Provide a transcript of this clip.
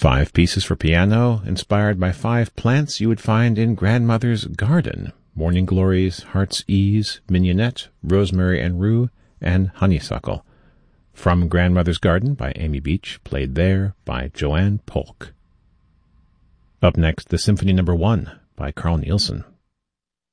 5 pieces for piano, inspired by 5 plants you would find in Grandmother's Garden: Morning Glories, Heart's Ease, Mignonette, Rosemary and Rue, and Honeysuckle. From Grandmother's Garden by Amy Beach, played there by Joanne Polk. Up next, the Symphony No. 1 by Carl Nielsen.